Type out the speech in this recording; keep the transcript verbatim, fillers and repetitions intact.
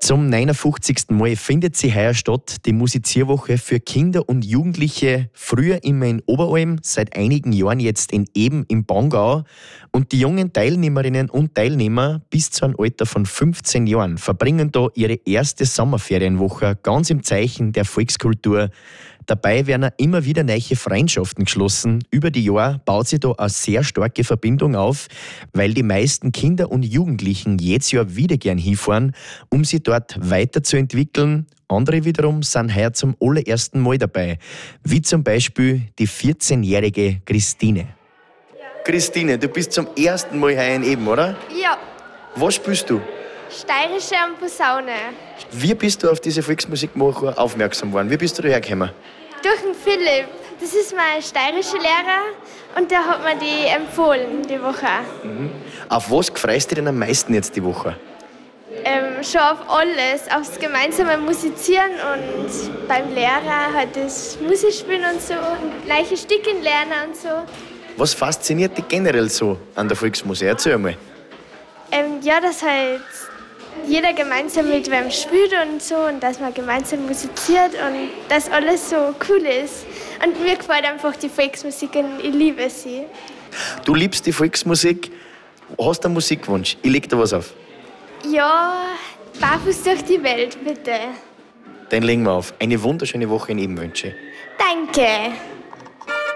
Zum neunundfünfzigsten Mal findet sie heuer statt, die Musizierwoche für Kinder und Jugendliche, früher immer in Oberalm, seit einigen Jahren jetzt in Eben im Bongau. Und die jungen Teilnehmerinnen und Teilnehmer bis zu einem Alter von fünfzehn Jahren verbringen da ihre erste Sommerferienwoche ganz im Zeichen der Volkskultur. Dabei werden auch immer wieder neue Freundschaften geschlossen. Über die Jahre baut sich da eine sehr starke Verbindung auf, weil die meisten Kinder und Jugendlichen jedes Jahr wieder gern hinfahren, um sich dort weiterzuentwickeln. Andere wiederum sind heuer zum allerersten Mal dabei, wie zum Beispiel die vierzehnjährige Christine. Ja. Christine, du bist zum ersten Mal heuer in Eben, oder? Ja, Was spielst du? steirische und Posaune. Wie bist du auf diese Volksmusikwoche aufmerksam geworden? Wie bist du da hergekommen? Durch den Philipp. Das ist mein steirischer Lehrer und der hat mir die empfohlen, die Woche. Auf was freust du dich denn am meisten jetzt die Woche? Ähm, schon auf alles, aufs gemeinsame Musizieren und beim Lehrer halt das Musikspielen und so, und neue Stücke lernen und so. Was fasziniert dich generell so an der Volksmusik? Erzähl einmal. Ähm, ja, dass halt jeder gemeinsam mit wem spielt und so und dass man gemeinsam musiziert und dass alles so cool ist. Und mir gefällt einfach die Volksmusik und ich liebe sie. Du liebst die Volksmusik, hast einen Musikwunsch. Ich leg dir was auf. Ja, barfuß durch die Welt, bitte. Den legen wir auf. Eine wunderschöne Woche in Eben wünsche. Danke.